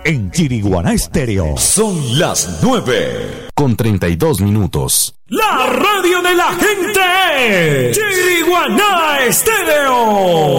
en Chiriguaná Estéreo. Son las 9:32. La radio de la gente, Chiriguaná Estéreo.